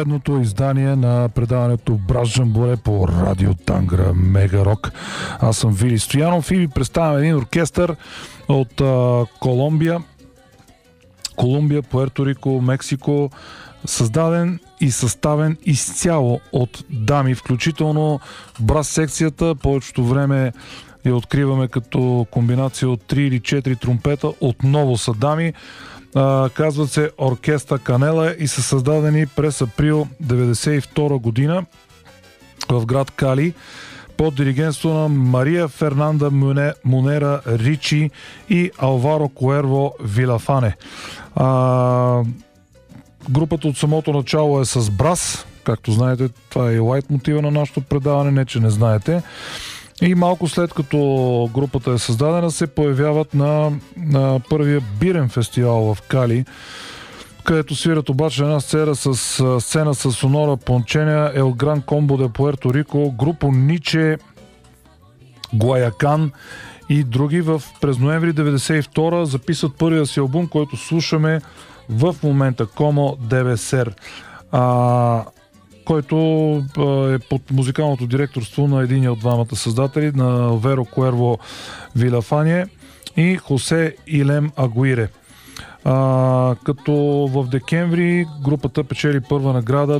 поредното издание на предаването Браз Джамборе по Радио Тангра Мега Рок. Аз съм Вили Стоянов и ви представям един оркестър от Колумбия, Пуерто Рико, Мексико, създаден и съставен изцяло от дами, включително брас секцията. Повечето време я откриваме като комбинация от 3 или 4 тромпета. Отново са дами. Казват се Оркеста Канела и са създадени през април 1992 година в град Кали под диригентство на Мария Фернанда Монера Ричи и Алваро Куерво Вилафане. Групата от самото начало е с брас. Както знаете, това е и лайт мотива на нашето предаване, не че не знаете. И малко след като групата е създадена, се появяват на първия бирен фестивал в Кали, където свират обаче една сцена с Сонора Понченя, Ел Гран Комбо де Пуерто Рико, Групо Ниче, Гуаякан и други. През ноември 1992 записват първия си албум, който слушаме в момента, Como Debe Ser, който е под музикалното директорство на един от двамата създатели, на Алваро Куерво Вилафане и Хосе Илем Агуире. Като в декември групата печели първа награда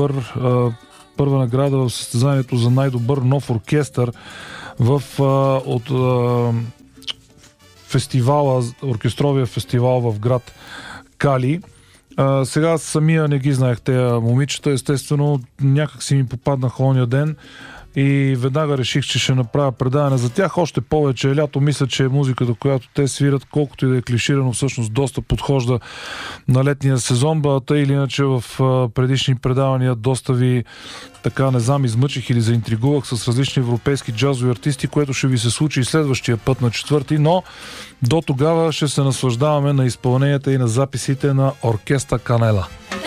в състезанието за най-добър нов оркестър от фестивала, оркестровия фестивал в град Кали. Сега самия не ги знаех тези момичета, естествено някак си ми попаднаха ония ден и веднага реших, че ще направя предаване за тях. Още повече лято, мисля, че музиката, която те свират, колкото и да е клиширано, всъщност доста подхожда на летния сезон. Тъй или иначе в предишни предавания доста ви измъчих или заинтригувах с различни европейски джазови артисти, което ще ви се случи и следващия път на 4, но до тогава ще се наслаждаваме на изпълненията и на записите на Оркеста Канела.